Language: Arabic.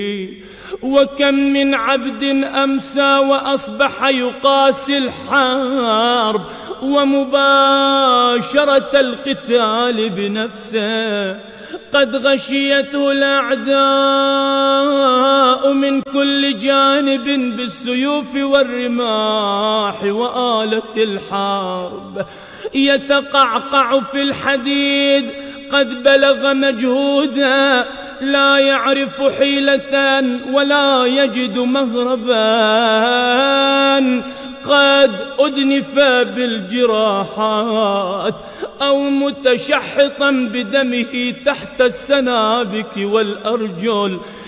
وكم من عبد أمسى وأصبح يقاسي الحرب ومباشرة القتال بنفسه، قد غشيته الأعداء من كل جانب بالسيوف والرماح وآلة الحرب، يتقعقع في الحديد قد بلغ مجهودا، لا يعرف حيلة ولا يجد مهربا، قد أدنف بالجراحات أو متشحطا بدمه تحت السنابك والأرجل،